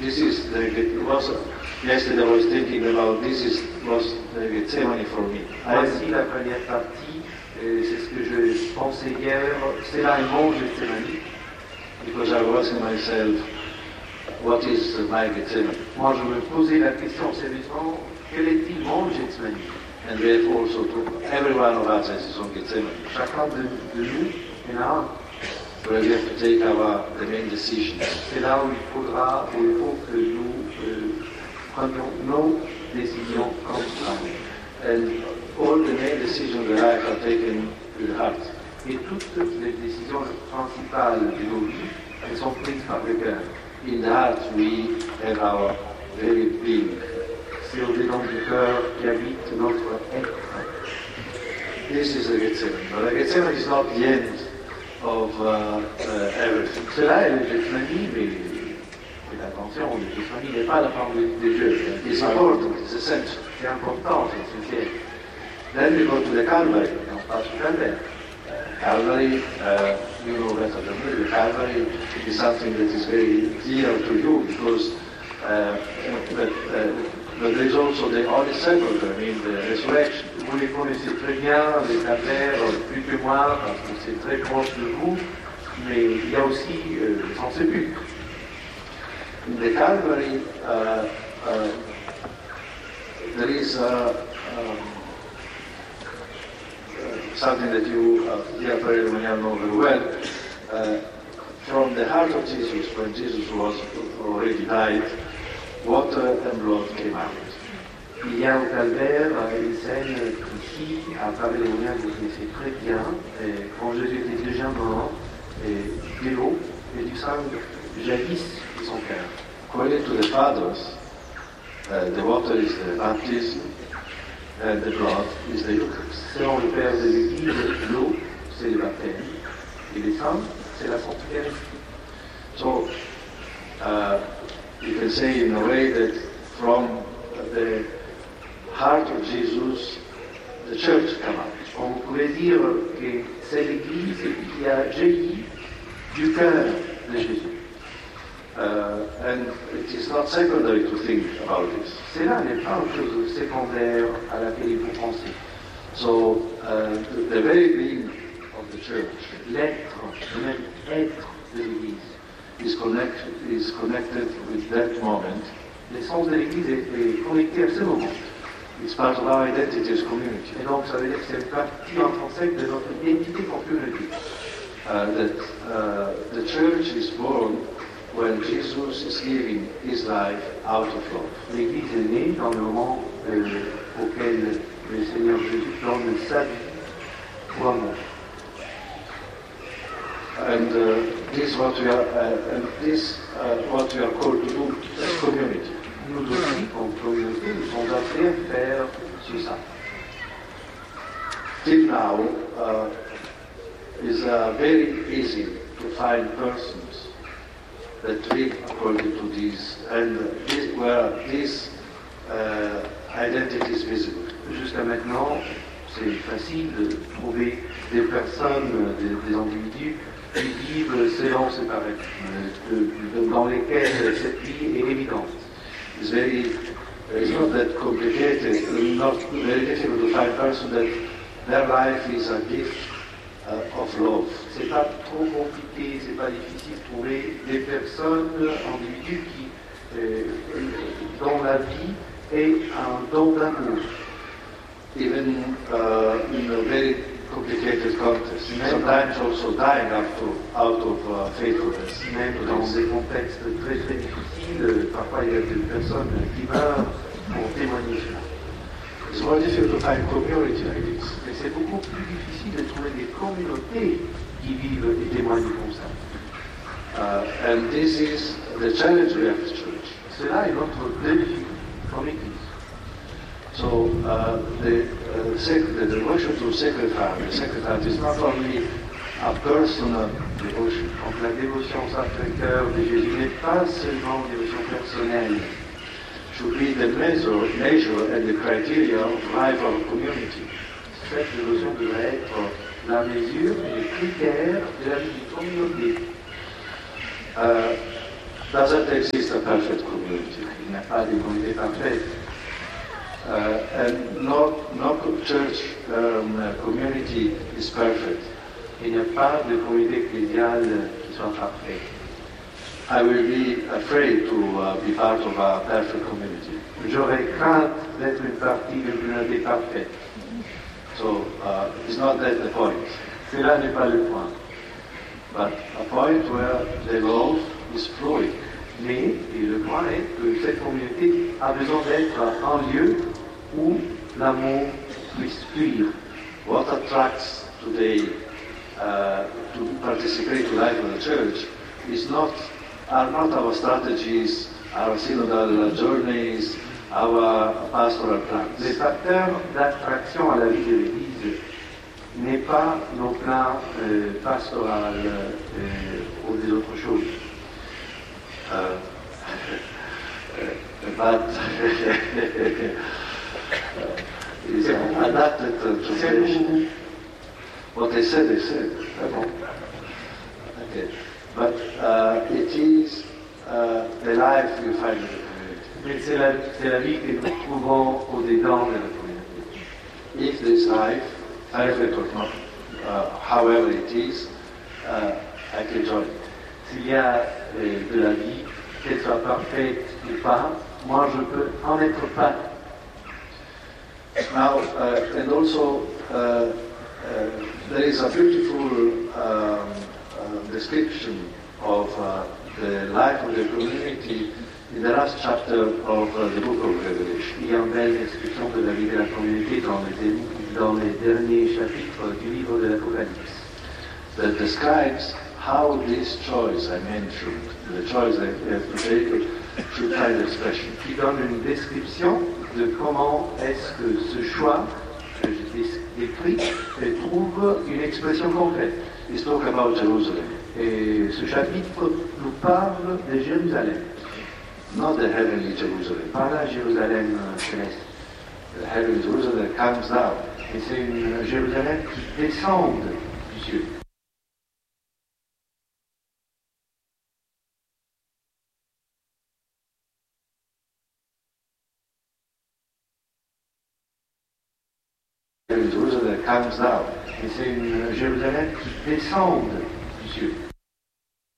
This is yesterday I was thinking about was the Gethsemane for me. Voici la première partie, c'est ce que je pensais hier, c'est là un mot Gethsemane. Because I was asking myself, what is my Gethsemane? Moi, je me posais la question sérieusement, quel est-il mon Gethsemane? And therefore also every one of us has his own Gethsemane. Chacun de nous en a un. Where we have to take the main decisions. C'est là où il faut que nous prenions nos décisions principales. And all the main decisions of life are taken with the heart. Et toutes les décisions principales de nos vies, elles sont prises par le cœur. In the heart we have our very being. C'est au-dedans du cœur qu'habite notre être. This is the Gethsemane. But the Gethsemane is not the end of everything. Cela est le Gethsemane, mais faites attention, le Gethsemane n'est pas la fin des jeux. It's important, it's essential. C'est important, c'est essentiel. Then we go to the Calvary. Et on passe au calvaire. Calvary, you know better than me, the Calvary is something that is very dear to you because but there is also the Holy Sepulchre, I mean the resurrection. Vous les connaissez très bien, les calvaires, plus que moi, parce que c'est très proche de vous, mais il y a aussi le sang sépulcre. In the Calvary, there is something that you, dear Father Emmanuel, know very well. From the heart of Jesus, when Jesus was already died, water and blood came out. Il y a au calvaire une scène ici, à Paris Léonien, que vous connaissez très bien, et quand Jésus était déjà mort, et de l'eau et du sang jaillissent de son cœur. According to the fathers, the water is the baptism and the blood is the Eucharist. Selon le Père de l'Église, l'eau, c'est le baptême, et le sang, c'est la sanctification. So, you can say in a way that from the heart of Jesus, the church came out. On pourrait dire que c'est l'Église qui a jailli du cœur de Jésus. And it is not secondary to think about this. Cela n'est pas une chose secondaire à laquelle il faut penser. So, the very being of the church L'être, le même être de l'Église, is connected with that moment. l'essence de l'Église est connectée à ce moment. It's part of our identity as community. Et donc, ça veut dire que c'est une partie intrinsèque de notre identité comme communauté. The church is born when Jesus is living his life out of love. L'Église est née dans le moment auquel le Seigneur Jésus donne sa vie pour amour. And this is what we are, what we are called to do as community. Nous aussi, comme communauté, nous sommes appelés à faire ça. Till now, it's very easy to find persons that live according to this, and where this identity is visible. Jusqu'à maintenant, c'est facile de trouver des personnes, des individus qui vivent selon ce paradigme, dans lesquels cette vie est évidente. It's not that complicated, not very difficult to find person that their life is a gift of love. C'est pas trop compliqué, c'est pas difficile de trouver des personnes, individus dont la vie est un don d'amour. Even in a very complicated context, sometimes also dying out of faithfulness. Même dans des contextes très très difficiles, parfois il y a des personnes qui meurent pour témoigner cela. It's more difficult to find community like this. Mais c'est beaucoup plus difficile de trouver des communautés qui vivent et témoignent comme ça. And this is the challenge we have as church. Cela est notre défi comme Église. So the devotion to Sacred Heart is not only a personal devotion. Donc la dévotion au Sacré-Cœur de Jésus n'est pas seulement une dévotion personnelle. Should be the measure and the criteria of life of a community. Cette dévotion devrait être la mesure et les critères de la vie d'une communauté. doesn't exist a perfect community. Il n'y a pas de communauté parfaite. And no church community is perfect. Il n'y a pas de communauté ecclésiale qui soit parfaite. I will be afraid to be part of a perfect community. J'aurais crainte d'être une partie d'une communauté parfaite. So it's not that the point. Cela n'est pas le point. But a point where the love is flowing. Mais le point est que cette communauté a besoin d'être un lieu où l'amour puisse fluir. What attracts today to participate to life of the church are not our strategies, our synodal journeys, our pastoral plans. Les facteurs d'attraction à la vie de l'Église n'est pas nos plans pastoraux ou des autres choses. But is adapted translation. What they said, they said. Okay. But it is the life you find in the community. Mais c'est la vie que nous trouvons au-dedans de la communauté. If this life, perfect or not, however it is, I can join it. S'il y a de la vie, qu'elle soit parfaite ou pas, moi je peux en être pas. Now, and also, there is a beautiful description of the life of the community in the last chapter of the book of Revelation. Il y a une belle description de la vie de la communauté dans les derniers chapitres du livre de l'Apocalypse. That describes how this choice I mentioned, the choice that we have to take, should find expression. Qui donne une description de comment est-ce que ce choix que j'ai décrit trouve une expression concrète. It's talk about Jerusalem. Et ce chapitre nous parle de Jérusalem. Not the heavenly Jerusalem. Pas la Jérusalem céleste. The heavenly Jerusalem comes down. Et c'est une Jérusalem qui descend du ciel. Jerusalem comes down. Et c'est une Jérusalem qui descend du ciel.